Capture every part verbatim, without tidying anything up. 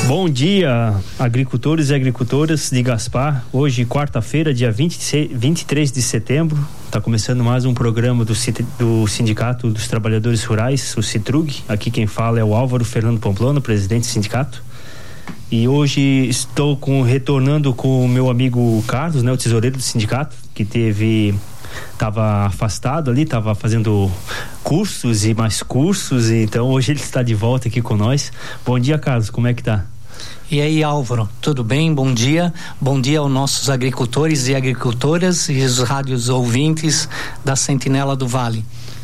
Bom dia, agricultores e agricultoras de Gaspar. Hoje, quarta-feira, dia vinte e seis, vinte e três de setembro, está começando mais um programa do, do Sindicato dos Trabalhadores Rurais, o Citrug. Aqui quem fala é o Álvaro Fernando Pamplona, presidente do sindicato. E hoje estou com, retornando com o meu amigo Carlos, né, o tesoureiro do sindicato, que teve... estava afastado ali, estava fazendo cursos e mais cursos, e então hoje ele está de volta aqui com nós. Bom dia, Carlos, como é que tá? E aí, Álvaro, tudo bem? Bom dia. Bom dia aos nossos agricultores e agricultoras e os rádios ouvintes da Sentinela do Vale.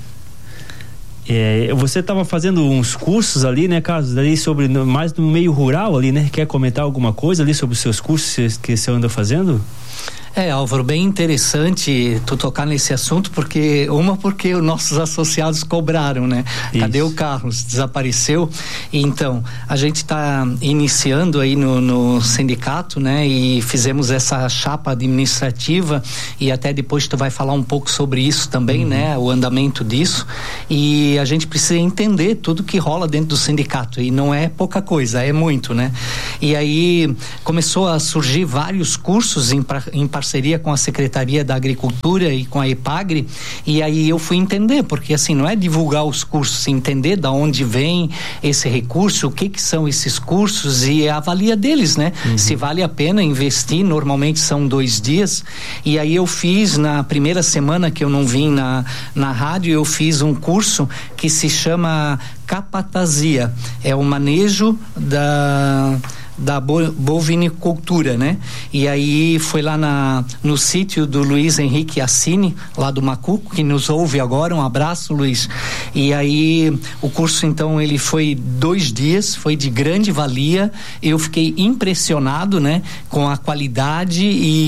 É, você estava fazendo uns cursos ali, né, Carlos, ali sobre, mais no meio rural ali, né? Quer comentar alguma coisa ali sobre os seus cursos que você anda fazendo? É, Álvaro, bem interessante tu tocar nesse assunto, porque uma porque os nossos associados cobraram, né? Isso. Cadê o Carlos? Desapareceu. Então, a gente está iniciando aí no, no sindicato, né? E fizemos essa chapa administrativa, e até depois tu vai falar um pouco sobre isso também, uhum. né? O andamento disso, e a gente precisa entender tudo que rola dentro do sindicato, e não é pouca coisa, é muito, né? E aí começou a surgir vários cursos em, em parceria com a Secretaria da Agricultura e com a EPAGRE, e aí eu fui entender, porque assim, não é divulgar os cursos, entender da onde vem esse recurso, o que que são esses cursos e a avalia deles, né? Uhum. Se vale a pena investir, normalmente são dois dias, e aí eu fiz, na primeira semana que eu não vim na, na rádio, eu fiz um curso que se chama Capatazia, é o manejo da... da bovinicultura, né? E aí foi lá na, no sítio do Luiz Henrique Assini, lá do Macuco, que nos ouve agora, um abraço, Luiz. E aí o curso, então, ele foi dois dias, foi de grande valia, eu fiquei impressionado, né? Com a qualidade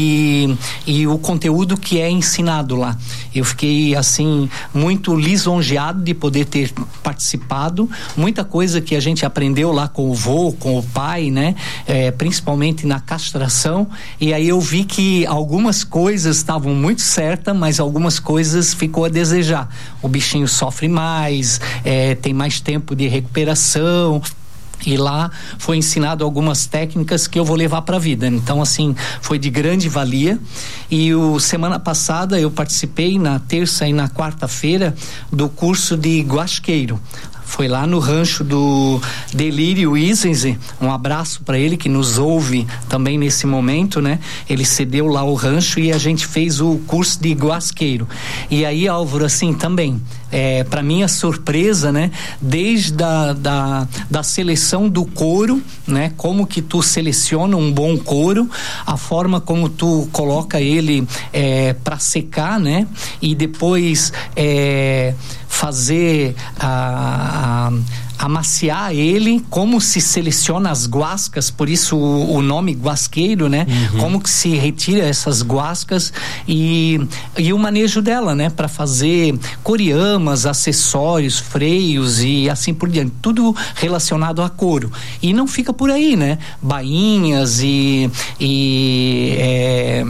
e, e o conteúdo que é ensinado lá. Eu fiquei, assim, muito lisonjeado de poder ter participado, muita coisa que a gente aprendeu lá com o vô, com o pai, né? É, principalmente na castração, e aí eu vi que algumas coisas estavam muito certas, mas algumas coisas ficou a desejar. O bichinho sofre mais, é, tem mais tempo de recuperação, e lá foi ensinado algumas técnicas que eu vou levar para a vida. Então, assim, foi de grande valia. E o semana passada eu participei na terça e na quarta-feira do curso de guasqueiro. Foi lá no rancho do Delírio Isenze, um abraço para ele que nos ouve também nesse momento, né? Ele cedeu lá o rancho e a gente fez o curso de guasqueiro. E aí, Álvaro, assim, também, é, para minha surpresa, né? Desde a da, da seleção do couro, né? Como que tu seleciona um bom couro, a forma como tu coloca ele é, para secar, né? E depois é, fazer a, a amaciar ele, como se seleciona as guascas, por isso o, o nome guasqueiro, né? Uhum. Como que se retira essas guascas e, e o manejo dela, né? Para fazer coriamas, acessórios, freios e assim por diante, tudo relacionado a couro. E não fica por aí, né? Bainhas e, e é,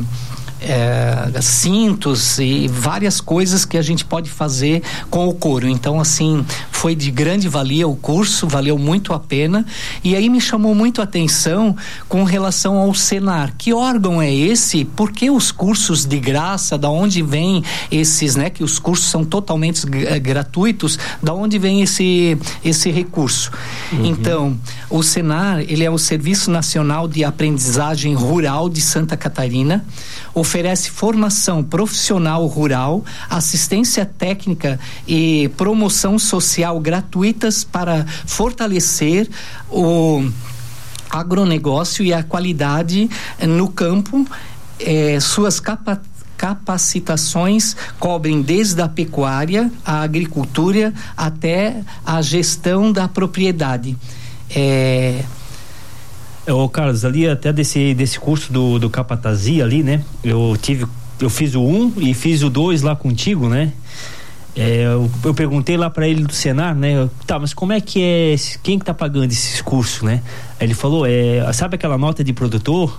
É, cintos e várias coisas que a gente pode fazer com o couro. Então, assim, foi de grande valia o curso, valeu muito a pena. E aí me chamou muito a atenção com relação ao Senar. Que órgão é esse? Por que os cursos de graça? Da onde vem esses, né? Que os cursos são totalmente g- gratuitos. Da onde vem esse, esse recurso? Uhum. Então, o Senar, ele é o Serviço Nacional de Aprendizagem Rural de Santa Catarina. Oferece formação profissional rural, assistência técnica e promoção social gratuitas para fortalecer o agronegócio e a qualidade no campo. Eh, suas capacidades capacitações cobrem desde a pecuária, a agricultura até a gestão da propriedade. É... Ô Carlos, ali até desse, desse curso do, do Capatazia ali, né? Eu tive, eu fiz o um e fiz o dois lá contigo, né? É, eu, eu perguntei lá para ele do Senar, né? Eu, tá, mas como é que é, quem que tá pagando esses cursos, né? Aí ele falou, é, sabe aquela nota de produtor?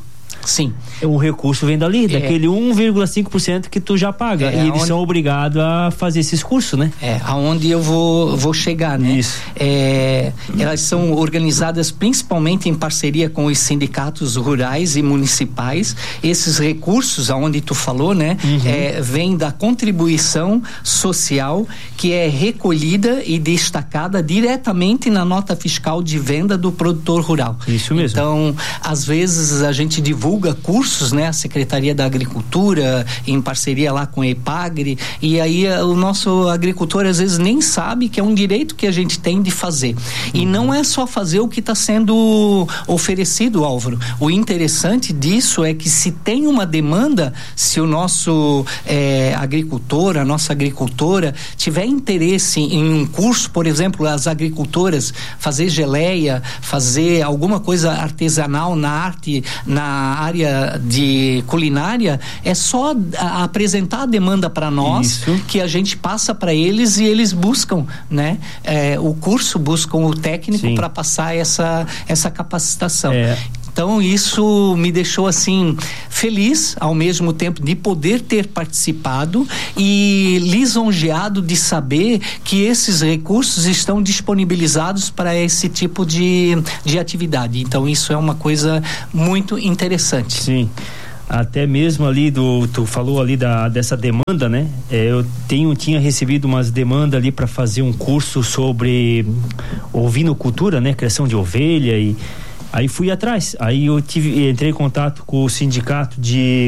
Sim. O recurso vem dali, é. daquele um vírgula cinco por cento que tu já paga. É, e eles onde... são obrigados a fazer esses cursos, né? É, aonde eu vou, vou chegar, né? Isso. É, elas são organizadas principalmente em parceria com os sindicatos rurais e municipais. Esses recursos, aonde tu falou, né? Uhum. É, vem da contribuição social que é recolhida e destacada diretamente na nota fiscal de venda do produtor rural. Isso mesmo. Então, às vezes a gente divulga cursos, né? A Secretaria da Agricultura, em parceria lá com a EPAGRE, e aí o nosso agricultor às vezes nem sabe que é um direito que a gente tem de fazer. Uhum. E não é só fazer o que está sendo oferecido, Álvaro. O interessante disso é que se tem uma demanda, se o nosso é, agricultor, a nossa agricultora tiver interesse em um curso, por exemplo, as agricultoras fazer geleia, fazer alguma coisa artesanal na arte, na área de culinária, é só a, apresentar a demanda para nós. Isso. Que a gente passa para eles e eles buscam, né? É, o curso, buscam o técnico para passar essa, essa capacitação. É. Então isso me deixou assim feliz ao mesmo tempo de poder ter participado e lisonjeado de saber que esses recursos estão disponibilizados para esse tipo de, de atividade. Então isso é uma coisa muito interessante. Sim. Até mesmo ali do, tu falou ali da, dessa demanda, né? É, eu tenho, tinha recebido umas demandas ali para fazer um curso sobre ovinocultura, né? Criação de ovelha, e aí fui atrás. Aí eu tive, entrei em contato com o sindicato de,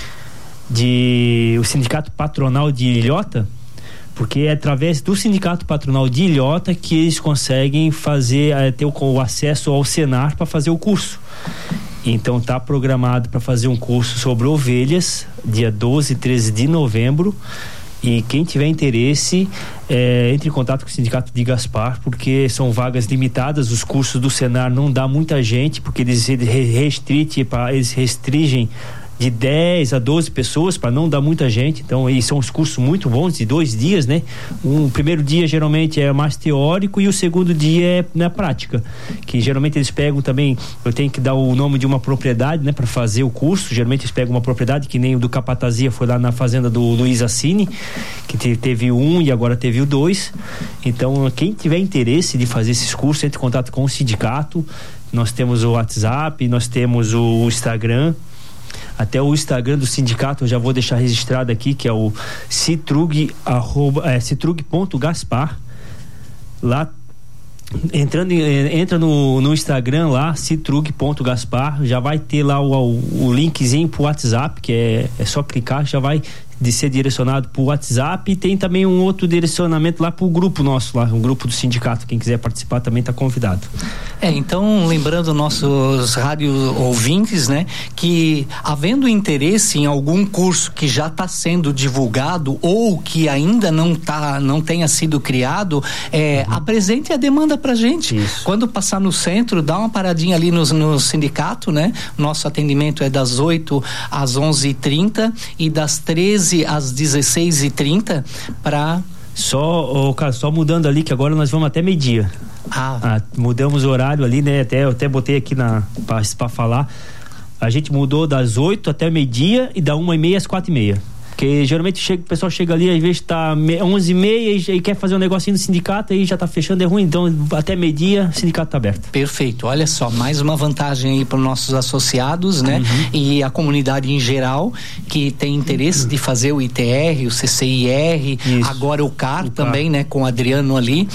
de o sindicato patronal de Ilhota, porque é através do sindicato patronal de Ilhota que eles conseguem fazer, é, ter o, o acesso ao Senar para fazer o curso. Então tá programado para fazer um curso sobre ovelhas, dia doze e treze de novembro. E quem tiver interesse, é, entre em contato com o sindicato de Gaspar, porque são vagas limitadas. Os cursos do Senar não dá muita gente, porque eles restringem, eles restringem de dez a doze pessoas para não dar muita gente. Então, e são os cursos muito bons, de dois dias, né? Um primeiro dia geralmente é mais teórico e o segundo dia é na prática, que geralmente eles pegam também, eu tenho que dar o nome de uma propriedade, né, para fazer o curso. Geralmente eles pegam uma propriedade, que nem o do Capatazia foi lá na fazenda do Luiz Assini, que te, teve um e agora teve o dois. Então, quem tiver interesse de fazer esses cursos, entre em contato com o sindicato. Nós temos o WhatsApp, nós temos o Instagram. Até o Instagram do sindicato eu já vou deixar registrado aqui, que é o citrug, arroba, é, citrug.gaspar. Lá, entrando, entra no, no Instagram lá, citrug.gaspar, já vai ter lá o, o, o linkzinho pro WhatsApp, que é, é só clicar, já vai de ser direcionado pro WhatsApp, e tem também um outro direcionamento lá pro grupo nosso lá, o grupo do sindicato. Quem quiser participar também está convidado. É, então, lembrando nossos rádio ouvintes, né, que havendo interesse em algum curso que já está sendo divulgado ou que ainda não tá, não tenha sido criado, é, uhum. apresente a demanda pra gente. Isso. Quando passar no centro, dá uma paradinha ali no, no sindicato, né? Nosso atendimento é das oito às onze e trinta e das treze às dezesseis e trinta para... Só, oh, cara, só mudando ali, que agora nós vamos até meio-dia. Ah. ah, mudamos o horário ali, né? Até, eu até botei aqui na para falar. A gente mudou das oito até meio-dia e da uma e meia às quatro e meia. Porque geralmente chega, o pessoal chega ali, às vezes tá onze e meia e, e quer fazer um negocinho no sindicato, aí já tá fechando, é ruim. Então até meio-dia o sindicato tá aberto. Perfeito, olha só, mais uma vantagem aí para os nossos associados, né? Uhum. E a comunidade em geral, que tem interesse uhum. de fazer o I T R, o C C I R, isso. Agora o C A R o também, C A R. Né? Com o Adriano ali.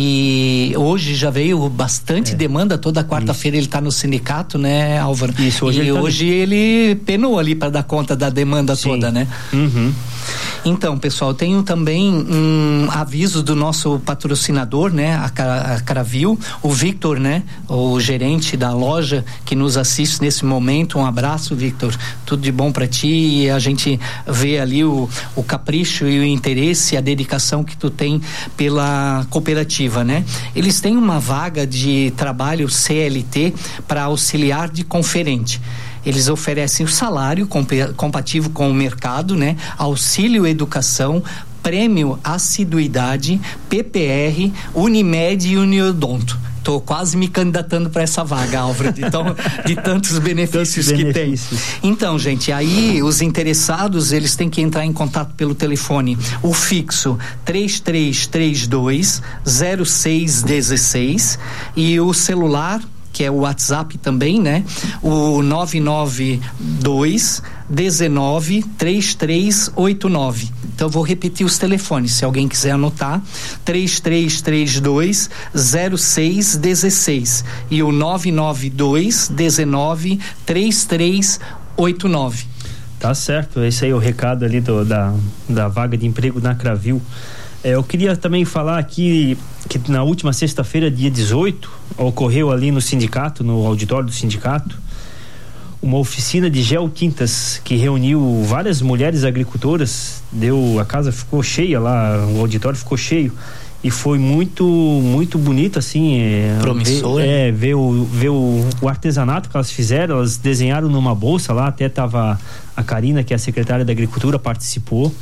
E hoje já veio bastante é. demanda, toda quarta-feira ele tá no sindicato, né, Álvaro? Isso, hoje e ele tá hoje ali. Ele penou ali para dar conta da demanda Sim. toda, né? Uhum. Uhum. Então, pessoal, tenho também um aviso do nosso patrocinador, né, a, a Caravil, o Victor, né, o gerente da loja que nos assiste nesse momento. Um abraço, Victor, tudo de bom para ti, e a gente vê ali o, o capricho e o interesse, a dedicação que tu tem pela cooperativa, né? Eles têm uma vaga de trabalho C L T para auxiliar de conferente. Eles oferecem o salário compatível com o mercado, né? Auxílio educação, prêmio assiduidade, P P R, Unimed e Uniodonto. tô quase me candidatando para essa vaga, Álvaro, de, tão, de tantos benefícios tantos que benefícios. tem. Então, gente, aí os interessados, eles têm que entrar em contato pelo telefone, o fixo três três três dois zero seis um seis e o celular, que é o WhatsApp também, né? O nove nove dois dezenove trinta e três oitenta e nove. Então eu vou repetir os telefones, se alguém quiser anotar, três três três dois zero seis um seis e o nove nove dois dezenove trinta e três oitenta e nove. Tá certo, esse aí é o recado ali do, da, da vaga de emprego na Cravil. É, eu queria também falar aqui que na última sexta-feira, dia dezoito, ocorreu ali no sindicato, no auditório do sindicato, uma oficina de geotintas que reuniu várias mulheres agricultoras. Deu, a casa ficou cheia lá, o auditório ficou cheio e foi muito, muito bonito assim. É, promissor. Ver, é, ver, o, ver o, o artesanato que elas fizeram. Elas desenharam numa bolsa lá, até tava a Karina, que é a secretária da Agricultura, participou.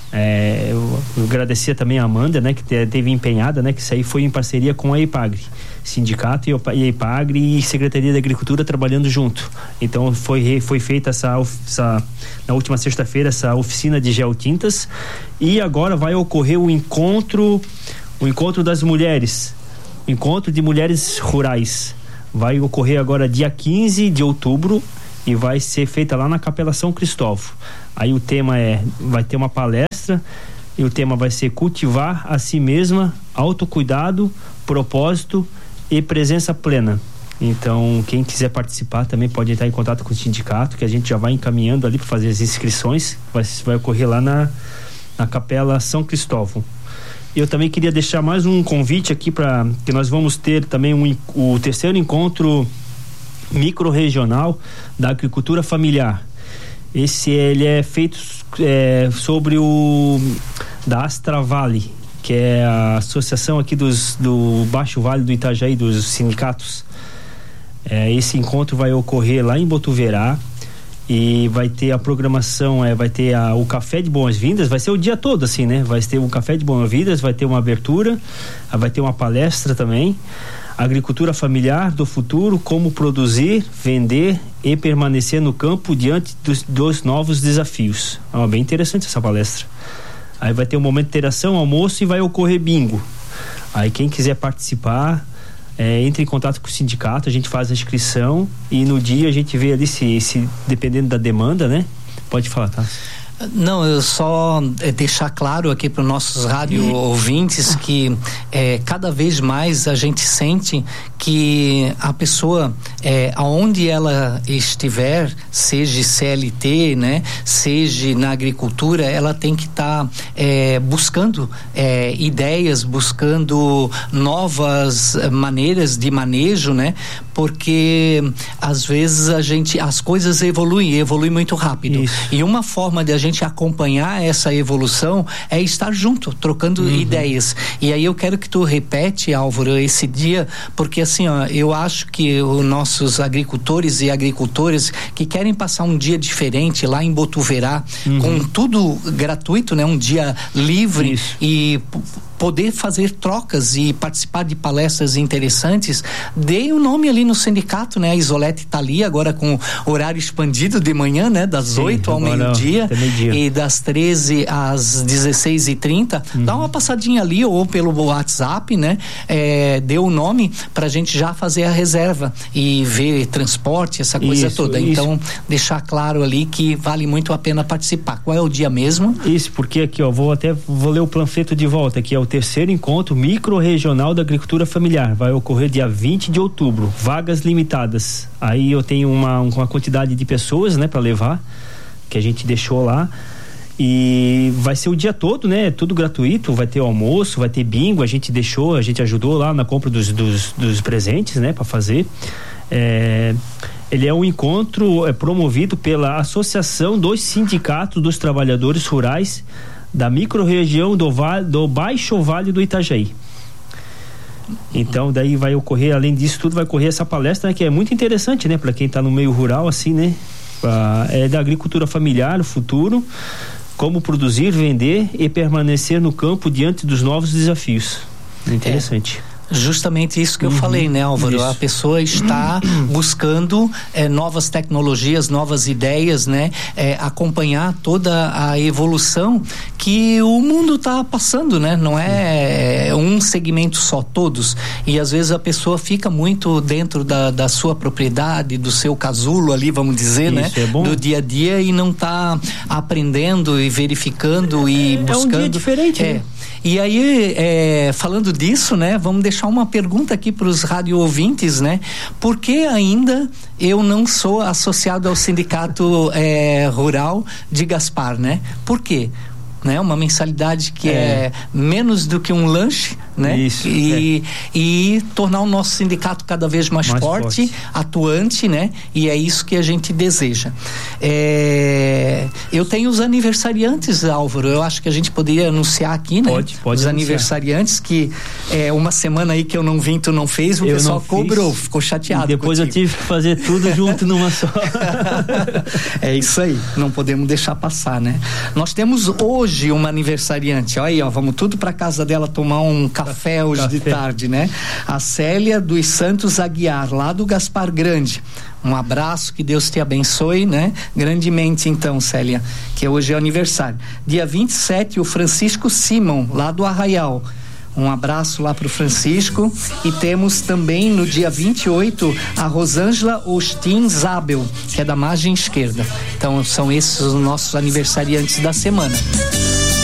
É, eu, eu agradecia também a Amanda, né, que teve empenhada, né, que isso aí foi em parceria com a EIPAGRE, sindicato e a EIPAGRE e Secretaria da Agricultura trabalhando junto. Então foi, foi feita essa, essa na última sexta-feira essa oficina de geotintas e agora vai ocorrer o encontro o encontro das mulheres, o encontro de mulheres rurais. Vai ocorrer agora dia quinze de outubro e vai ser feita lá na Capela São Cristóvão. Aí o tema é, vai ter uma palestra e o tema vai ser cultivar a si mesma, autocuidado, propósito e presença plena. Então, quem quiser participar também pode entrar em contato com o sindicato, que a gente já vai encaminhando ali para fazer as inscrições. Vai, vai ocorrer lá na, na Capela São Cristóvão. Eu também queria deixar mais um convite aqui para que nós vamos ter também um, o terceiro encontro micro-regional da agricultura familiar. Esse ele é feito é, sobre o da Astra Vale, que é a associação aqui dos, do Baixo Vale do Itajaí, dos sindicatos. É, esse encontro vai ocorrer lá em Botuverá e vai ter a programação, é, vai ter a, o café de boas-vindas, vai ser o dia todo assim, né? Vai ter o café de boas-vindas, vai ter uma abertura, vai ter uma palestra também. Agricultura familiar do futuro, como produzir, vender e permanecer no campo diante dos, dos novos desafios. Ah, bem interessante essa palestra. Aí vai ter um momento de interação, almoço e vai ocorrer bingo. Aí quem quiser participar, é, entre em contato com o sindicato, a gente faz a inscrição e no dia a gente vê ali se, se dependendo da demanda, né? Pode falar, tá? Não, eu só é, deixar claro aqui para os nossos rádio ouvintes que é, cada vez mais a gente sente que a pessoa, é, aonde ela estiver, seja C L T, né, seja na agricultura, ela tem que estar tá, é, buscando é, ideias, buscando novas maneiras de manejo, né, porque às vezes a gente, as coisas evoluem, evoluem muito rápido. Isso. E uma forma de a gente acompanhar essa evolução é estar junto, trocando uhum. ideias. E aí eu quero que tu repete, Álvaro, esse dia, porque assim, ó, eu acho que os nossos agricultores e agricultoras que querem passar um dia diferente lá em Botuverá, uhum. com tudo gratuito, né? Um dia livre. Isso. E poder fazer trocas e participar de palestras interessantes, dei o nome ali no sindicato, né? A Isolete está ali agora com horário expandido de manhã, né? Das oito ao meio-dia e das treze às dezesseis e trinta. Uhum. Dá uma passadinha ali ou pelo WhatsApp, né? É, deu o nome pra gente já fazer a reserva e ver transporte, essa coisa isso, toda. Isso. Então, deixar claro ali que vale muito a pena participar. Qual é o dia mesmo? Isso, porque aqui, ó, vou até, vou ler o panfleto de volta aqui, é o terceiro encontro micro-regional da agricultura familiar. Vai ocorrer dia vinte de outubro. Vagas limitadas. Aí eu tenho uma, uma quantidade de pessoas, né, para levar, que a gente deixou lá. E vai ser o dia todo, né? Tudo gratuito. Vai ter almoço, vai ter bingo. A gente deixou, a gente ajudou lá na compra dos, dos, dos presentes, né, para fazer. É, ele é um encontro é, promovido pela Associação dos Sindicatos dos Trabalhadores Rurais da micro-região do, vale, do Baixo Vale do Itajaí. Então daí vai ocorrer, além disso tudo, vai ocorrer essa palestra, né, que é muito interessante, né, para quem está no meio rural assim, né, pra, é da agricultura familiar, o futuro, como produzir, vender e permanecer no campo diante dos novos desafios. Interessante. É. Justamente isso que eu uhum, falei, né, Álvaro? Isso. A pessoa está buscando é, novas tecnologias, novas ideias, né? É, acompanhar toda a evolução que o mundo está passando, né? Não é um segmento só, todos. E às vezes a pessoa fica muito dentro da, da sua propriedade, do seu casulo ali, vamos dizer, isso, né? É bom. Do dia a dia e não está aprendendo e verificando e é, buscando. É um dia diferente, é. né? E aí, é, falando disso, né, vamos deixar uma pergunta aqui para os rádio ouvintes, né? Por que ainda eu não sou associado ao Sindicato é, Rural de Gaspar, né? Por quê? Né? Uma mensalidade que é. é menos do que um lanche, né? Isso, e, é. e tornar o nosso sindicato cada vez mais, mais forte, forte, atuante, né? E é isso que a gente deseja. É, eu tenho os aniversariantes, Álvaro, eu acho que a gente poderia anunciar aqui, né? Pode, pode Os anunciar. Aniversariantes que é, uma semana aí que eu não vim, tu não fez, o eu pessoal cobrou, fiz, ficou chateado. E depois contigo. eu tive que fazer tudo junto numa só. É isso aí, não podemos deixar passar, né? Nós temos hoje uma aniversariante, olha aí, ó, vamos tudo pra casa dela tomar um café hoje café. de tarde, né? A Célia dos Santos Aguiar, lá do Gaspar Grande. Um abraço, que Deus te abençoe, né? Grandemente então, Célia, que hoje é o aniversário. Dia vinte e sete, o Francisco Simon, lá do Arraial. Um abraço lá pro Francisco. E temos também no dia vinte e oito a Rosângela Austin Zabel, que é da margem esquerda. Então são esses os nossos aniversariantes da semana.